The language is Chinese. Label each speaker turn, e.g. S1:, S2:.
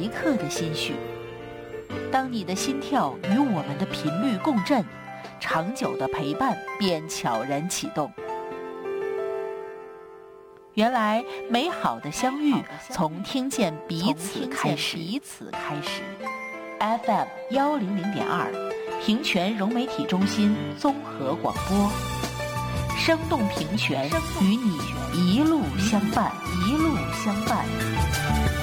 S1: 一刻的心绪。当你的心跳与我们的频率共振，长久的陪伴便悄然启动。原来美好的相遇从听见彼此开始。FM 100.2，平泉融媒体中心综合广播，生动平泉，与你一路相伴。